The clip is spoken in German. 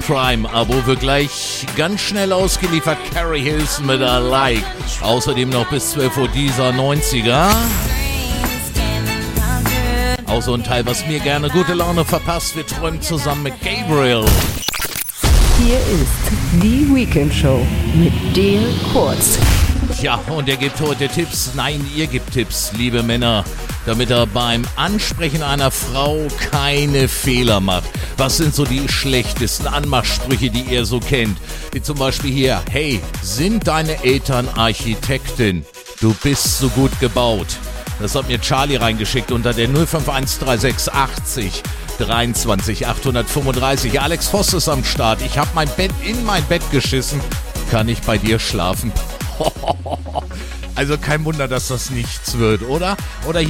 Prime-Abo wird gleich ganz schnell ausgeliefert. Carrie Hilson mit I Like. Außerdem noch bis 12 Uhr dieser 90er. Auch so ein Teil, was mir gerne gute Laune verpasst. Wir träumen zusammen mit Gabriel. Hier ist die Weekend Show mit Dale Kurz. Ja, und er gibt heute Tipps. Nein, ihr gebt Tipps, liebe Männer, damit er beim Ansprechen einer Frau keine Fehler macht. Was sind so die schlechtesten Anmachsprüche, die ihr so kennt? Wie zum Beispiel hier: Hey, sind deine Eltern Architektin? Du bist so gut gebaut. Das hat mir Charlie reingeschickt unter der 051368 80 23 835. Alex Voss ist am Start. Ich habe mein Bett in mein Bett geschissen. Kann ich bei dir schlafen? Also kein Wunder, dass das nichts wird, oder? Oder hier